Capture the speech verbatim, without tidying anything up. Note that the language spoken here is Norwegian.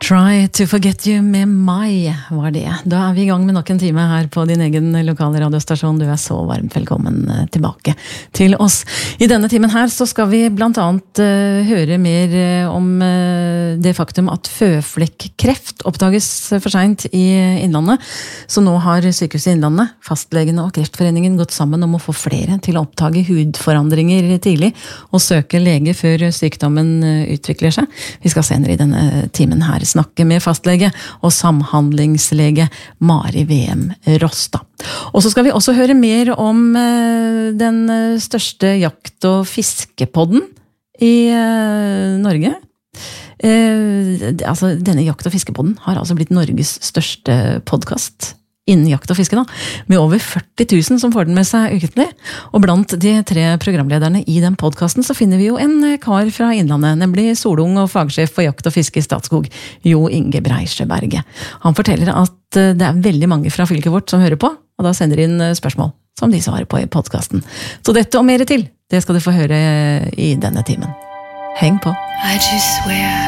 Try to forget you med meg, var det. Da er vi i gang med nok en time her på din egen lokale radiostasjon. Du er så varmt velkommen tilbake til oss. I denne timen her så skal vi blant annet uh, høre mer om uh, det faktum at føflekkreft oppdages for sent i Innlandet. Så nå har Sykehuset Innlandet, fastlegene og Kreftforeningen gått sammen om å få flere til å oppdage hudforandringer tidlig og søke lege før sykdommen utvikler seg. Vi skal senere i denne timen her snakke med fastlege og samhandlingslege Mari V M Rostad. Og så skal vi også høre mer om den største jakt- og fiskepodden i Norge. Eh, altså, denne jakt- og fiskepodden har altså blitt Norges største podcast innen jakt og fiske da, med over førti tusen som får den med seg ukentlig. Og blant de tre programlederne i den podcasten så finner vi jo en kar fra Innlandet, nemlig solung og fagsjef for jakt og fiske i Statskog, Jo Inge Breisjøberget. Han forteller at det er veldig mange fra fylket vårt som hører på, og da sender inn spørsmål som de svarer på i podcasten. Så dette og mer til, det skal du få høre i denne timen. Heng på! I just swear